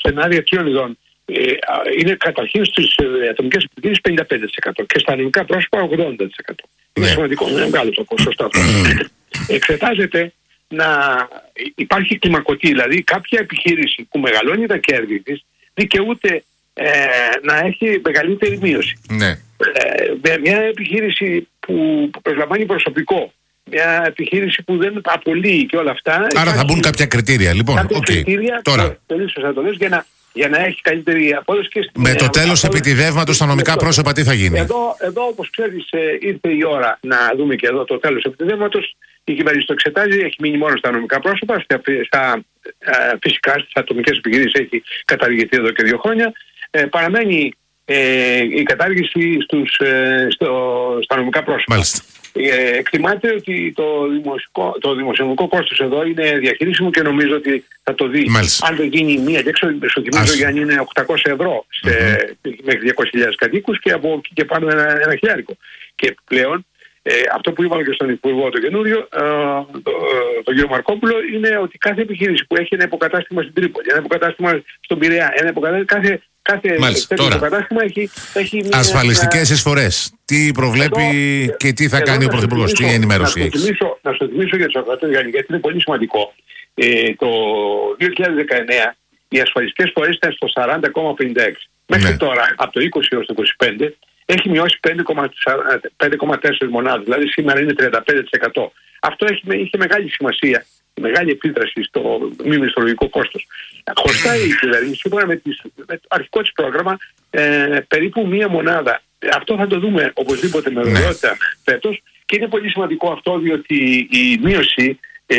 σενάρια ποιων ειδών? Είναι καταρχήν στις ατομικές επιχειρήσεις 55% και στα νομικά πρόσωπα 80%. Είναι σημαντικό, είναι μεγάλο το ποσοστό αυτό. Εξετάζεται να υπάρχει κλιμακωτή, δηλαδή κάποια επιχείρηση που μεγαλώνει τα κέρδη της δικαιούται να έχει μεγαλύτερη μείωση. Ναι. Μια επιχείρηση που προσλαμβάνει προσωπικό, μια επιχείρηση που δεν απολύει και όλα αυτά. Άρα θα μπουν κάποια κριτήρια, λοιπόν. Κάποια κριτήρια, τώρα. πολύ σωστά το λες, για να έχει καλύτερη απόδοση. Και με το τέλος επιτιδεύματος στα νομικά πρόσωπα τι θα γίνει? Εδώ όπως ξέρεις, ήρθε η ώρα να δούμε και εδώ το τέλος επιτιδεύματος. Η κυβέρνηση το εξετάζει, έχει μείνει μόνο στα νομικά πρόσωπα, φυσικά στις ατομικές επιχειρήσεις έχει καταργηθεί εδώ και 2 χρόνια. Παραμένει η κατάργηση στα νομικά πρόσωπα. Μάλιστα. Εκτιμάται ότι το δημοσιονομικό κόστος εδώ είναι διαχειρίσιμο και νομίζω ότι θα το δει. Μάλιστα. Αν δεν γίνει μία και έξω, στο θυμίζω για αν είναι 800 ευρώ μέχρι 200.000 κατοίκους και από εκεί και πάνω ένα χιλιάρικο. Και πλέον αυτό που είπαμε και στον Υπουργό το καινούριο, τον κύριο Μαρκόπουλο, είναι ότι κάθε επιχείρηση που έχει ένα υποκατάστημα στην Τρίπολη, ένα υποκατάστημα στον Πειραιά, κάθε τέτοιο υποκατάστημα έχει ασφαλιστικές εισφορές. Τι προβλέπει και τι θα κάνει ο Πρωθυπουργός, τι ενημέρωση έχει? Να σου θυμίσω για τους ακροατές, γιατί είναι πολύ σημαντικό. Το 2019 οι ασφαλιστικές φορές ήταν στο 40,56. Μέχρι τώρα, από το 20 έως το 25, έχει μειώσει 5,4 μονάδες, δηλαδή σήμερα είναι 35%. Αυτό είχε μεγάλη σημασία, μεγάλη επίδραση στο μη μισθολογικό κόστος. Χρωστάει η κυβέρνηση, σύμφωνα με το αρχικό της πρόγραμμα, περίπου μία μονάδα. Αυτό θα το δούμε οπωσδήποτε με βεβαιότητα φέτος και είναι πολύ σημαντικό αυτό, διότι η μείωση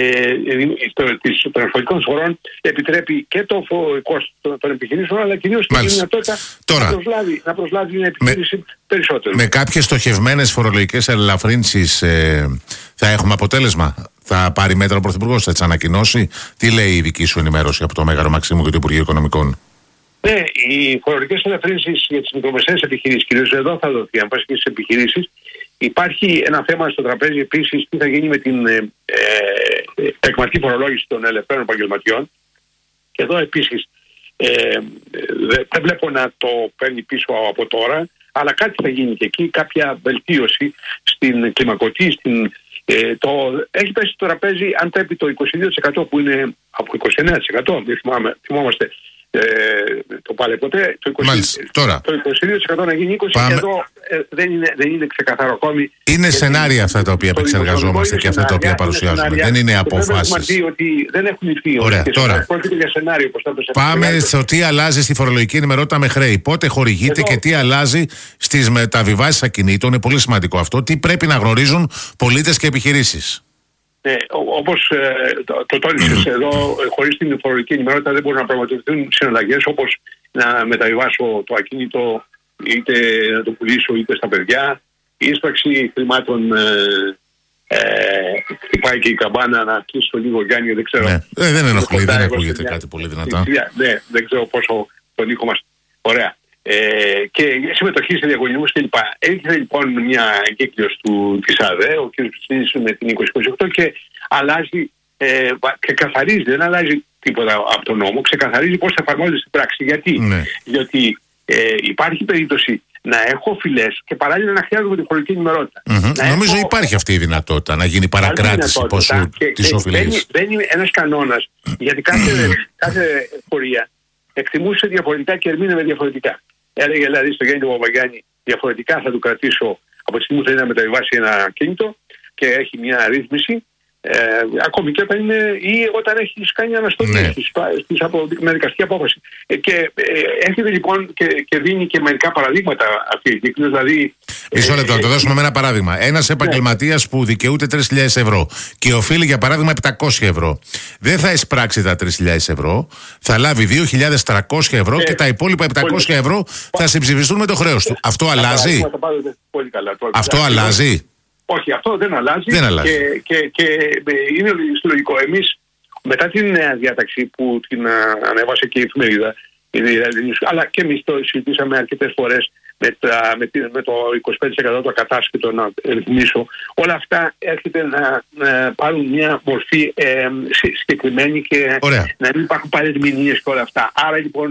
των ασφαλιστικών εισφορών επιτρέπει και το κόστος των επιχειρήσεων, αλλά κυρίως τη δυνατότητα να προσλάβει μια επιχείρηση περισσότερο. Με κάποιες στοχευμένες φορολογικές ελαφρύνσεις θα έχουμε αποτέλεσμα? Θα πάρει μέτρα ο Πρωθυπουργός, θα έτσι ανακοινώσει? Τι λέει η δική σου ενημέρωση από το Μέγαρο Μαξίμου και το Υπουργείο Οικονομικών? Ναι, οι φορολογικές ελαφρύνσεις για τις μικρομεσαίες επιχειρήσεις, κυρίως εδώ θα δοθεί, αν πας και στις επιχειρήσεις. Υπάρχει ένα θέμα στο τραπέζι επίσης, τι θα γίνει με την εκματική φορολόγηση των ελευθέρων επαγγελματιών. Και εδώ επίσης δεν βλέπω να το παίρνει πίσω από τώρα, αλλά κάτι θα γίνει και εκεί, κάποια βελτίωση στην κλιμακωτή, έχει πέσει στο τραπέζι, αν πρέπει το 22% που είναι από 29%, θυμόμαστε, το πάλι ποτέ, το 22% να γίνει 20%. Και εδώ δεν είναι ξεκαθαρό ακόμη. Είναι σενάρια αυτά τα οποία επεξεργαζόμαστε και αυτά τα οποία παρουσιάζουμε. Δεν είναι αποφάσεις. Έχουμε δει ότι δεν έχουν ληφθεί. Ωραία, τώρα πάμε στο τι αλλάζει στη φορολογική ενημερότητα με χρέη. Πότε χορηγείται και τι αλλάζει στις μεταβιβάσεις ακινήτων. Είναι πολύ σημαντικό αυτό. Τι πρέπει να γνωρίζουν πολίτες και επιχειρήσεις? Όπως το τόνισες εδώ, χωρίς την φορολογική ενημερότητα δεν μπορούν να πραγματοποιηθούν συναλλαγές, όπως να μεταβιβάσω το ακίνητο, είτε να το πουλήσω είτε στα παιδιά. Η ίσπραξη χρημάτων χτυπάει και η καμπάνα, να κλείσω λίγο, Γιάννη, δεν ξέρω. Δεν ενοχλεί, δεν ακούγεται κάτι πολύ δυνατά. Δεν ξέρω πόσο τον ήχο μας. Ωραία. Και συμμετοχή σε διαγωνισμούς κλπ. Έρχεται λοιπόν μια εγκύκλειος της ΑΔΕ, ο κ. Πιστίνης με την 2028 και αλλάζει, ξεκαθαρίζει, δεν αλλάζει τίποτα από τον νόμο, ξεκαθαρίζει πώς θα εφαρμόζεται στην πράξη. Γιατί? Διότι υπάρχει περίπτωση να έχω οφειλές και παράλληλα να χρειάζομαι τη φορολογική ενημερότητα. Νομίζω υπάρχει αυτή η δυνατότητα να γίνει παρακράτηση ποσού της οφειλής. Δεν είναι ένας κανόνας, γιατί κάθε φορεία εκτιμούσε διαφορετικά και ερμήνευε διαφορετικά. Έλεγε δηλαδή στο Γιάννη του Παπαγιάννη, διαφορετικά θα του κρατήσω από τη στιγμή που θέλει να μεταβιβάσει ένα κινητό και έχει μια ρύθμιση, ακόμη και όταν είναι ή όταν έχει κάνει αναστολή με δικαστική απόφαση. Και έρχεται λοιπόν και δίνει και μερικά παραδείγματα αυτή η κύκλος, δηλαδή. Μισό λεπτό, να το δώσουμε με ένα παράδειγμα. Ένας επαγγελματίας που δικαιούται 3.000 ευρώ και οφείλει για παράδειγμα 700 ευρώ, δεν θα εισπράξει τα 3.000 ευρώ, θα λάβει 2.300 ευρώ και τα υπόλοιπα 700 ευρώ θα συμψηφιστούν με το χρέος του. Αυτό αλλάζει? Αυτό αλλάζει? Όχι, αυτό δεν αλλάζει. Και είναι λογικό. Εμείς μετά την νέα διάταξη που την ανέβασε και η εφημερίδα, αλλά και εμείς το συζητήσαμε αρκετές φορές με το 25% το ακατάσχετο να ρυθμίσω, όλα αυτά έρχεται να πάρουν μια μορφή συγκεκριμένη και να μην υπάρχουν παρερμηνίες και όλα αυτά. Άρα λοιπόν